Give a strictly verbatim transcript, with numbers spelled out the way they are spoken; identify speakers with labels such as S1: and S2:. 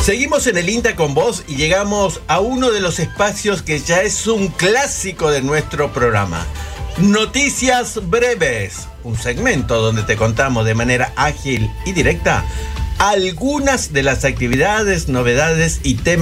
S1: Seguimos en el INTA con vos y llegamos a uno de los espacios que ya es un clásico de nuestro programa. Noticias breves, un segmento donde te contamos de manera ágil y directa algunas de las actividades, novedades y temas